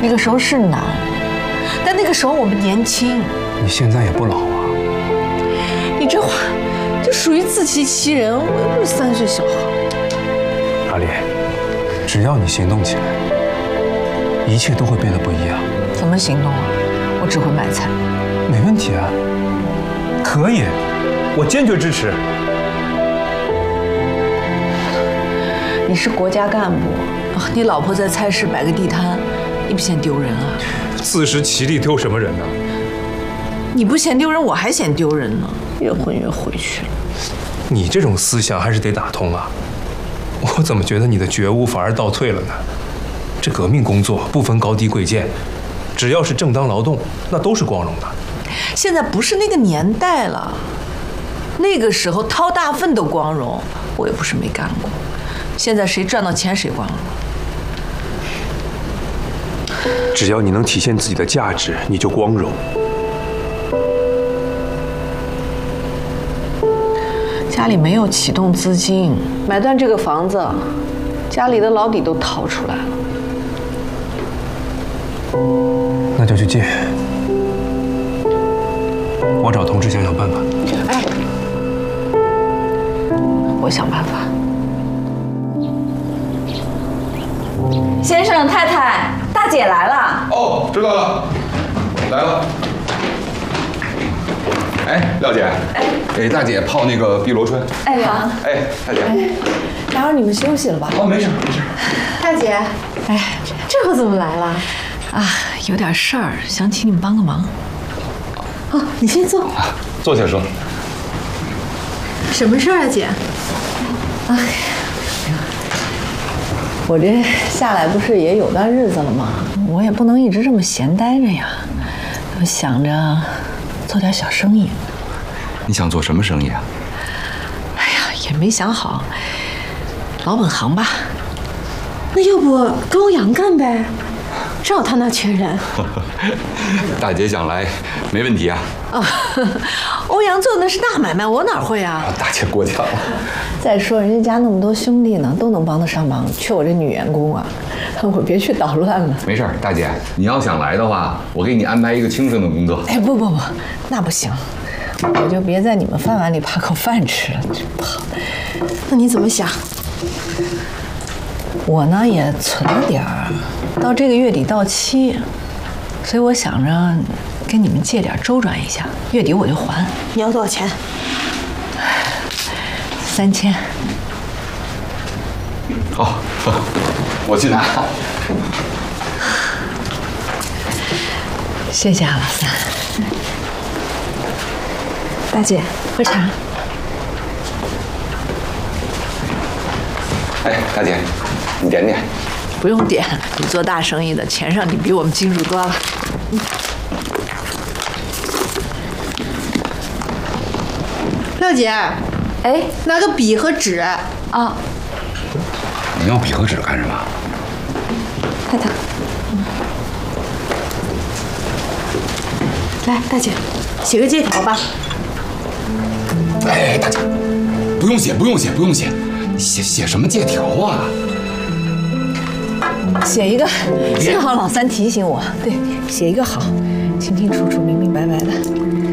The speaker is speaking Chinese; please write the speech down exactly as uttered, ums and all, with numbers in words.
那个时候是难，但那个时候我们年轻。 你现在也不老啊。 你这话就属于自欺欺人，我又不是三岁小孩。 阿丽，只要你行动起来，一切都会变得不一样。 怎么行动啊？我只会买菜。 没问题啊，可以，我坚决支持。 你是国家干部，你老婆在菜市摆个地摊，你不嫌丢人啊？ 自食其力丢什么人呢？ 你不嫌丢人，我还嫌丢人呢。越混越回去了。 你这种思想还是得打通啊！我怎么觉得你的觉悟反而倒退了呢？这革命工作不分高低贵贱，只要是正当劳动，那都是光荣的。 现在不是那个年代了，那个时候掏大粪都光荣，我也不是没干过。现在谁赚到钱谁光荣。 只要你能体现自己的价值，你就光荣。 家里没有启动资金买断这个房子，家里的老底都掏出来了。 那就去借，我找同事想想办法。 哎，我想办法。 先生太太，大姐来了。 哦，知道了，来了。哎，廖姐，哎，给大姐泡那个碧螺春。 哎，好。 哎，大姐， 打扰你们休息了吧？ 哦，没事没事。 大姐，哎，这会怎么来了？ 啊，有点事儿，想请你们帮个忙。 哦，你先坐。 啊，坐下说。 什么事儿啊，姐？ 哎，我这下来不是也有段日子了吗？我也不能一直这么闲待着呀，我想着做点小生意。 你想做什么生意啊？ 哎呀，也没想好，老本行吧。 那要不跟欧阳干呗？正好他那缺人。 大姐想来，没问题啊。 哦，欧阳做的那是大买卖，我哪会啊？ 大姐过奖了。 再说人家家那么多兄弟呢，都能帮得上忙，缺我这女员工啊，我别去捣乱了。 没事儿，大姐，你要想来的话，我给你安排一个轻松的工作。 哎，不不不，那不行，我就别在你们饭碗里扒口饭吃了，这不好。 那你怎么想？ 我呢也存了点儿，到这个月底到期，所以我想着跟你们借点周转一下，月底我就还。 你要多少钱？ 三千。 好，我去拿。 谢谢啊，老三。 大姐，喝茶。 哎，大姐，你点点。 不用点，你做大生意的，钱上你比我们清楚多了。嗯。 廖姐， 哎， 拿个笔和纸。 啊， 你要笔和纸干什么？ 太太，来，大姐，写个借条吧。 哎，大姐，不用写，不用写，不用写，写写什么借条啊？ 写一个，幸好老三提醒我，对，写一个好，清清楚楚、明明白白的。